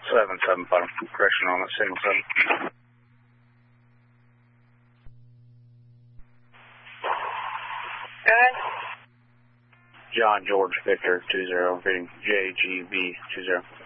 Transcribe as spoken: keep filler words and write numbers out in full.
seven seven, final correction on that signal seven. Good. John George Victor two zero, reading J G B two zero.